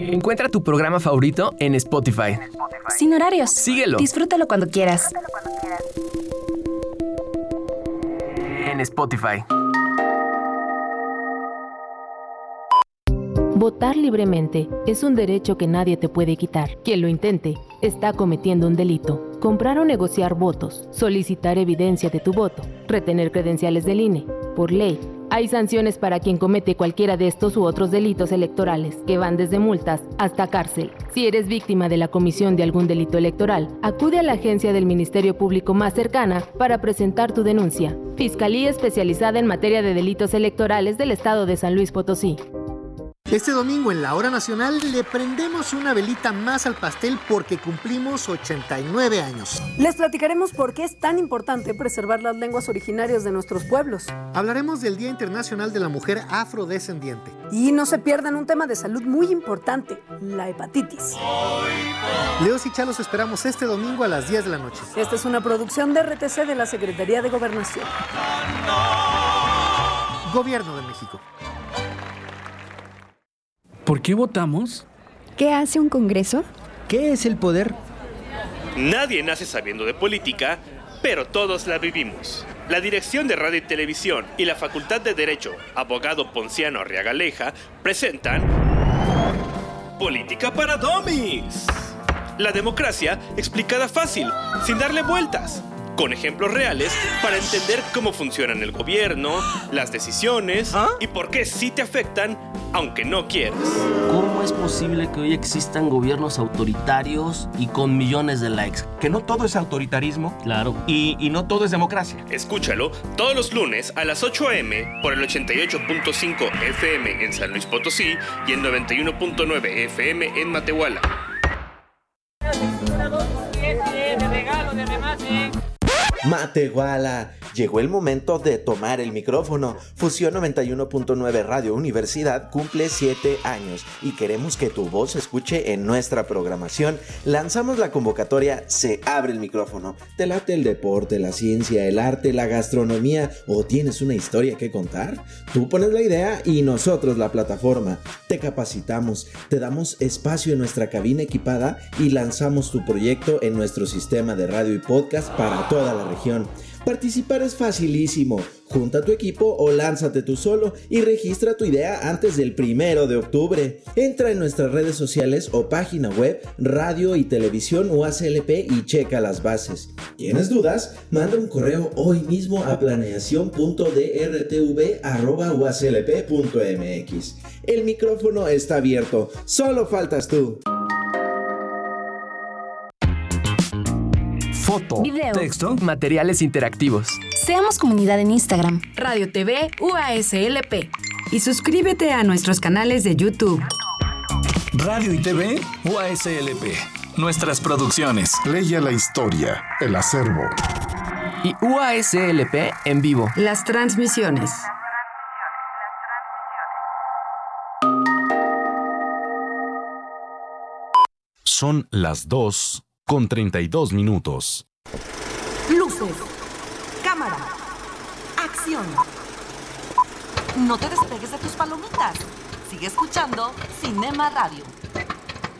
Encuentra tu programa favorito en Spotify. Sin horarios. Síguelo. Disfrútalo cuando quieras. En Spotify. Votar libremente es un derecho que nadie te puede quitar. Quien lo intente está cometiendo un delito. Comprar o negociar votos, solicitar evidencia de tu voto, retener credenciales del INE. Por ley, hay sanciones para quien comete cualquiera de estos u otros delitos electorales, que van desde multas hasta cárcel. Si eres víctima de la comisión de algún delito electoral, acude a la agencia del Ministerio Público más cercana para presentar tu denuncia. Fiscalía Especializada en Materia de Delitos Electorales del Estado de San Luis Potosí. Este domingo en la Hora Nacional le prendemos una velita más al pastel porque cumplimos 89 años. Les platicaremos por qué es tan importante preservar las lenguas originarias de nuestros pueblos. Hablaremos del Día Internacional de la Mujer Afrodescendiente. Y no se pierdan un tema de salud muy importante, la hepatitis. Leos y Chalos esperamos este domingo a las 10 de la noche. Esta es una producción de RTC de la Secretaría de Gobernación. Gobierno de México. ¿Por qué votamos? ¿Qué hace un congreso? ¿Qué es el poder? Nadie nace sabiendo de política, pero todos la vivimos. La Dirección de Radio y Televisión y la Facultad de Derecho, abogado Ponciano Arriagaleja, presentan Política para Dummies. La democracia explicada fácil, sin darle vueltas, con ejemplos reales para entender cómo funcionan el gobierno, las decisiones y por qué sí te afectan, aunque no quieras. ¿Cómo es posible que hoy existan gobiernos autoritarios y con millones de likes? Que no todo es autoritarismo. Claro. Y no todo es democracia. Escúchalo todos los lunes a las 8 a.m. por el 88.5 FM en San Luis Potosí y el 91.9 FM en Matehuala. Matehuala, llegó el momento de tomar el micrófono. Fusión 91.9 Radio Universidad cumple 7 años y queremos que tu voz se escuche en nuestra programación. Lanzamos la convocatoria Se abre el micrófono. ¿Te late el deporte, la ciencia, el arte, la gastronomía o tienes una historia que contar? Tú pones la idea y nosotros la plataforma. Te capacitamos, te damos espacio en nuestra cabina equipada y lanzamos tu proyecto en nuestro sistema de radio y podcast para toda la región. Participar es facilísimo. Junta tu equipo o lánzate tú solo y registra tu idea antes del 1 de octubre. Entra en nuestras redes sociales o página web Radio y Televisión UASLP y checa las bases. ¿Tienes dudas? Manda un correo hoy mismo a planeación.drtv@uaslp.mx. El micrófono está abierto, solo faltas tú. Foto, video, texto, materiales interactivos. Seamos comunidad en Instagram. Radio TV UASLP. Y suscríbete a nuestros canales de YouTube. Radio y TV UASLP. Nuestras producciones. Leia la historia, el acervo. Y UASLP en vivo. Las transmisiones. Son las 2:32. Luces, cámara, acción. No te despegues de tus palomitas. Sigue escuchando Cinema Radio.